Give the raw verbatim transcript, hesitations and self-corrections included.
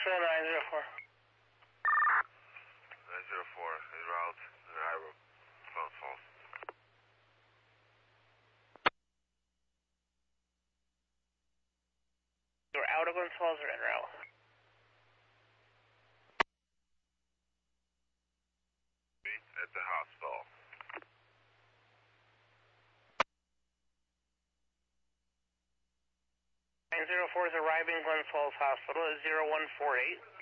nine zero four. nine zero four, en route, Iowa, Glens Falls. You're out of Glens Falls or en route? At the hospital. nine zero four is arriving Glens Falls Hospital at zero one four eight.